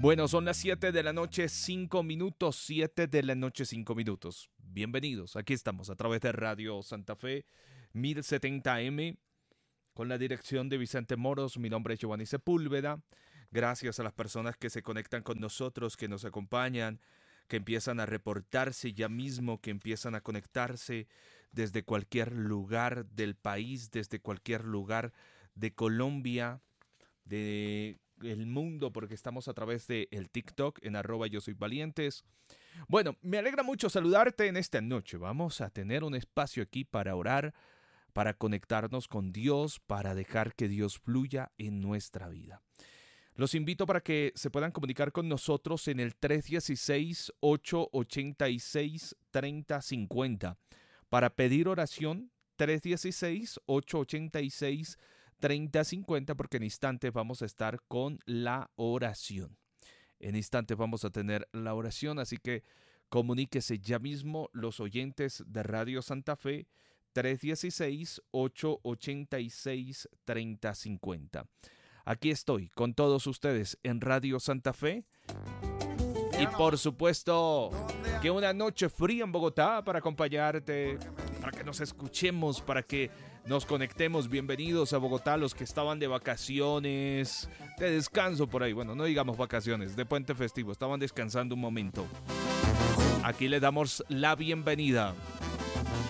Bueno, son las 7 de la noche, 5 minutos, 7 de la noche, 5 minutos. Bienvenidos, aquí estamos a través de Radio Santa Fe, 1070M, con la dirección de Vicente Moros. Mi nombre es Giovanni Sepúlveda. Gracias a las personas que se conectan con nosotros, que nos acompañan, que empiezan a reportarse ya mismo, que empiezan a conectarse desde cualquier lugar del país, desde cualquier lugar de Colombia, de el mundo, porque estamos a través de el TikTok en @yosoyvalientes. Bueno, me alegra mucho saludarte en esta noche. Vamos a tener un espacio aquí para orar, para conectarnos con Dios, para dejar que Dios fluya en nuestra vida. Los invito para que se puedan comunicar con nosotros en el 316-886-3050 para pedir oración. 316-886-3050, porque en instantes vamos a estar con la oración. En instantes vamos a tener la oración, así que comuníquese ya mismo los oyentes de Radio Santa Fe, 316-886-3050. Aquí estoy con todos ustedes en Radio Santa Fe. Y por supuesto que una noche fría en Bogotá para acompañarte, para que nos escuchemos, para que nos conectemos. Bienvenidos a Bogotá, los que estaban de vacaciones, de descanso por ahí. Bueno, no digamos vacaciones, de puente festivo, estaban descansando un momento. Aquí les damos la bienvenida.